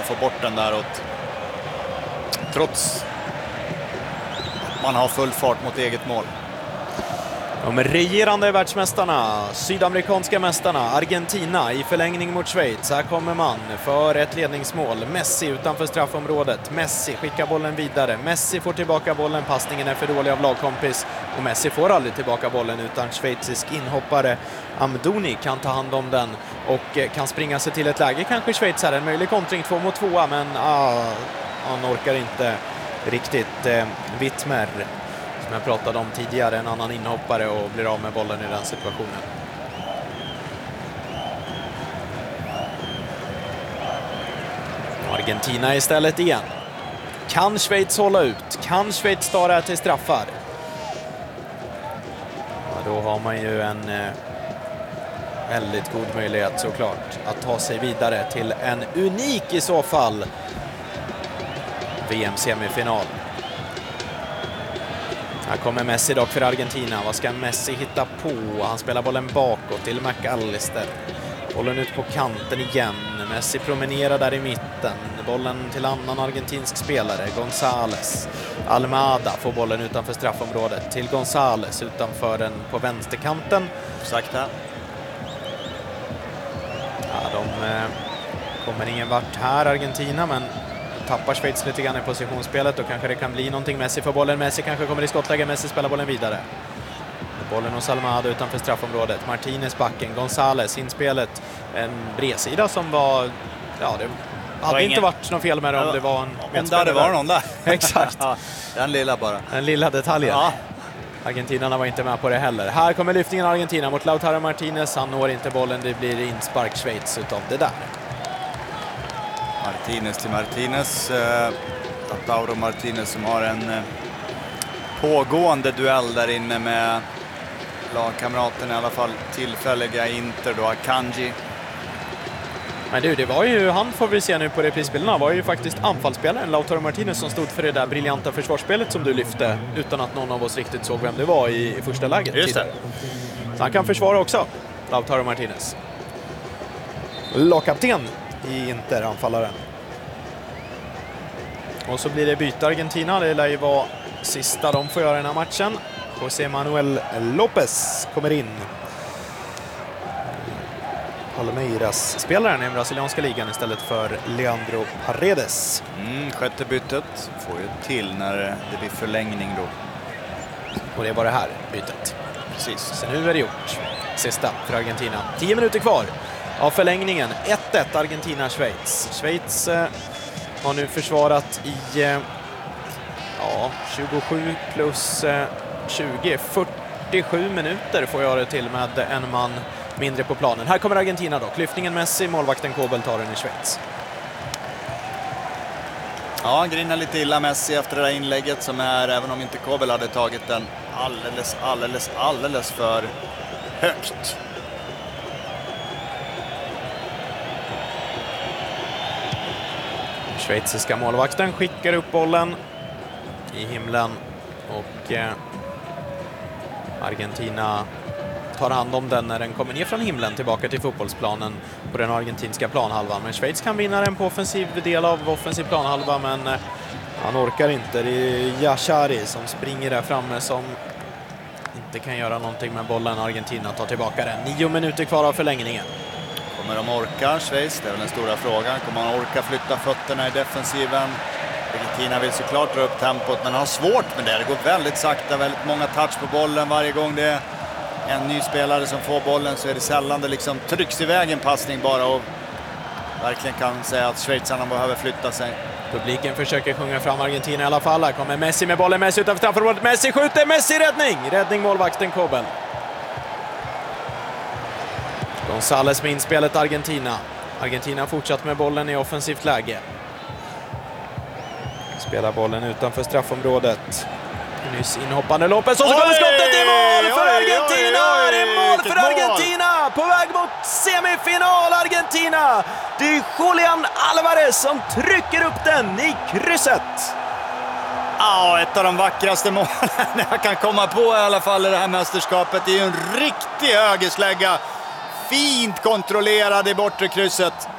få bort den där trots att man har full fart mot eget mål. De regerande världsmästarna, sydamerikanska mästarna, Argentina i förlängning mot Schweiz. Här kommer man för ett ledningsmål. Messi utanför straffområdet. Messi skickar bollen vidare. Messi får tillbaka bollen. Passningen är för dålig av lagkompis. Och Messi får aldrig tillbaka bollen utan schweizisk inhoppare Amdouni kan ta hand om den och kan springa sig till ett läge. Kanske Schweiz här en möjlig kontring 2 mot 2, men han orkar inte riktigt. Wittmer, som jag pratade om tidigare, en annan inhoppare och blir av med bollen i den situationen. Argentina istället igen. Kan Schweiz hålla ut? Kan Schweiz ta det här till straffar? Ja, då har man ju en väldigt god möjlighet såklart att ta sig vidare till en unik i så fall VM-semifinal. Här kommer Messi dock för Argentina. Vad ska Messi hitta på? Han spelar bollen bakåt till McAllister. Bollen ut på kanten igen. Messi promenerar där i mitten. Bollen till annan argentinsk spelare, González. Almada får bollen utanför straffområdet till González utanför den på vänsterkanten. Sakta. Ja, de kommer ingen vart här, Argentina, men tappar Schweiz lite grann i positionsspelet och kanske det kan bli någonting. Messi får bollen, Messi kanske kommer i skottläge, Messi spelar bollen vidare. Bollen hos Almada utanför straffområdet. Martinez backen, González inspelet. En bredsida som var, ja, det hade inte varit något fel med det om det var en medspelare. Om det var någon där. Exakt. Ja, den lilla bara. Den lilla detaljen. Ja. Argentinarna var inte med på det heller. Här kommer lyftningen av Argentina mot Lautaro Martinez. Han når inte bollen, det blir inspark Schweiz utav det där. Martinez till Martinez. Lautaro Martinez som har en pågående duell där inne med lagkamraten, i alla fall tillfälliga Inter då, Akanji. Men du, det var ju, han får vi se nu på reprisbilderna, var ju faktiskt anfallsspelaren Lautaro Martinez som stod för det där briljanta försvarsspelet som du lyfte utan att någon av oss riktigt såg vem det var i första läget. Just det. Så han kan försvara också, Lautaro Martinez. Lagkapten i Inter, anfallaren. Och så blir det byte Argentina, det lär ju vara sista de får göra i den här matchen. José Manuel López kommer in. Palmeiras spelaren i den brasilianska ligan istället för Leandro Paredes. Sjätte bytet får ju till när det blir förlängning då. Och det var det här bytet. Precis. Så nu är det gjort. Sista för Argentina. 10 minuter kvar av förlängningen. 1-1 Argentina-Schweiz. Schweiz har nu försvarat i 27 plus 20. 47 minuter får jag det till med en man mindre på planen. Här kommer Argentina dock. Lyftningen Messi, målvakten Kobel tar den i Schweiz. Ja, grinar lite illa Messi efter det där inlägget som är, även om inte Kobel hade tagit den alldeles för högt. Schweiziska målvakten skickar upp bollen i himlen och Argentina tar hand om den när den kommer ner från himlen tillbaka till fotbollsplanen på den argentinska planhalvan. Men Schweiz kan vinna den på offensiv del av offensiv planhalva, men han orkar inte. Det är Yashari som springer där framme som inte kan göra någonting med bollen. Argentina tar tillbaka den. 9 minuter kvar av förlängningen. Kommer de orka, Schweiz? Det är väl den stora frågan. Kommer man orka flytta fötterna i defensiven? Argentina vill såklart dra upp tempot, men har svårt med det. Det går väldigt sakta, väldigt många touch på bollen varje gång det är en ny spelare som får bollen, så är det sällan det liksom trycks iväg en passning bara, och verkligen kan säga att schweizarna behöver flytta sig. Publiken försöker sjunga fram Argentina i alla fall. Här kommer Messi med bollen, Messi utanför straffområdet. Messi skjuter, Messi räddning! Räddning målvakten Kobel. González med inspelet Argentina. Argentina fortsatt med bollen i offensivt läge. Spelar bollen utanför straffområdet. Nyss inhoppande López och så kommer skottet i mål för Argentina! Det är mål för Argentina! På väg mot semifinal Argentina! Det är Julián Álvarez som trycker upp den i krysset. Ja, ett av de vackraste målen jag kan komma på i alla fall i det här mästerskapet. Det är en riktig högerslägga. Fint kontrollerad i bortre krysset.